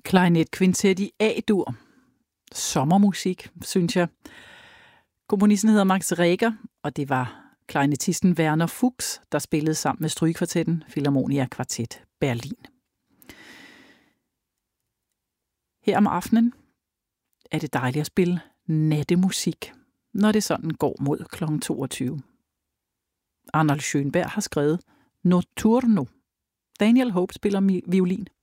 Klarinetkvintet i A-dur. Sommermusik, synes jeg. Komponisten hedder Max Reger, og det var klarinettisten Werner Fuchs, der spillede sammen med strygekvartetten Philharmonia Kvartet Berlin. Her om aftenen er det dejligt at spille nattemusik, når det sådan går mod kl. 22. Arnold Schönberg har skrevet Notturno. Daniel Hope spiller violin.